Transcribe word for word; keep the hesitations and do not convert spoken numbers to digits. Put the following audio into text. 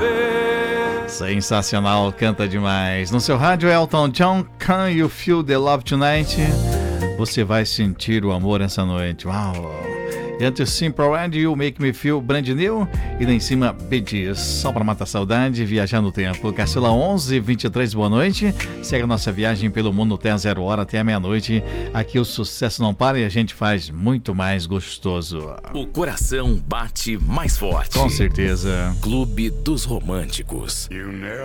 Sensacional, canta demais. No seu rádio, Elton John, Can You Feel the Love Tonight? Você vai sentir o amor essa noite. Uau! E antes, Simple Red, You Make Me Feel Brand New. E lá em cima, Bee Gees, só pra matar saudade, viajar no tempo. Cacela onze, vinte e três, boa noite. Segue a nossa viagem pelo mundo até a zero hora, até a meia-noite. Aqui o sucesso não para e a gente faz muito mais gostoso. O coração bate mais forte. Com certeza. Clube dos Românticos.